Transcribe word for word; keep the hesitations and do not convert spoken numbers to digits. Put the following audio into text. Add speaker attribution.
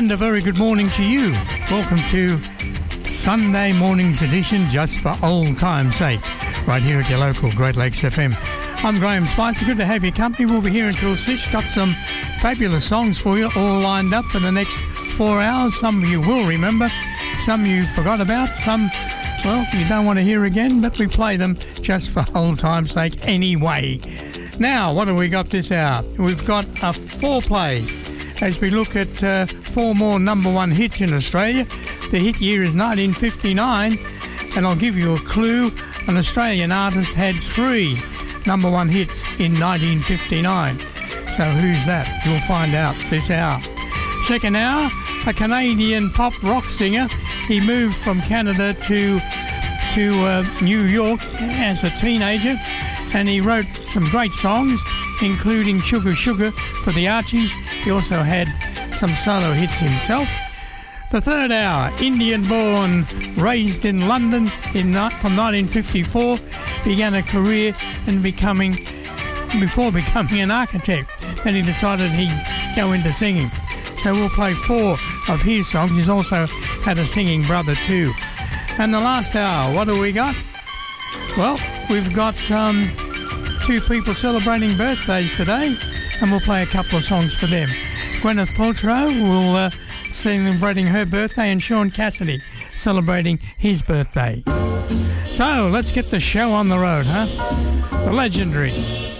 Speaker 1: And a very good morning to you. Welcome to Sunday morning's edition, just for old time's sake, right here at your local Great Lakes F M. I'm Graham Spicer. Good to have your company. We'll be here until six. Got some fabulous songs for you, all lined up for the next four hours. Some you will remember, some you forgot about, some, well, you don't want to hear again, but we play them just for old time's sake anyway. Now, what have we got this hour? We've got a foreplay as we look at uh, four more number one hits in Australia. The hit year is nineteen fifty-nine, and I'll give you a clue. An Australian artist had three number one hits in nineteen fifty-nine. So who's that? You'll find out this hour. Second hour, a Canadian pop rock singer. He moved from Canada to to uh, New York as a teenager, and he wrote some great songs, including Sugar Sugar for the Archies. He also had some solo hits himself. The third hour, Indian-born, raised in London in from nineteen fifty-four, began a career in becoming, before becoming an architect. Then he decided he'd go into singing. So we'll play four of his songs. He's also had a singing brother too. And the last hour, what do we got? Well, we've got um, two people celebrating birthdays today, and we'll play a couple of songs for them. Gwyneth Paltrow will uh, celebrating her birthday, and Sean Cassidy celebrating his birthday. So let's get the show on the road, huh? The legendary